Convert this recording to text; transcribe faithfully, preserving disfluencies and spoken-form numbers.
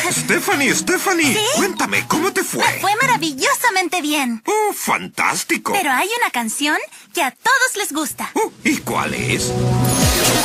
Stephanie, Stephanie, ¿Sí? cuéntame, ¿cómo te fue? Me fue maravillosamente bien. ¡Oh, fantástico! Pero hay una canción que a todos les gusta. Oh, ¿y cuál es?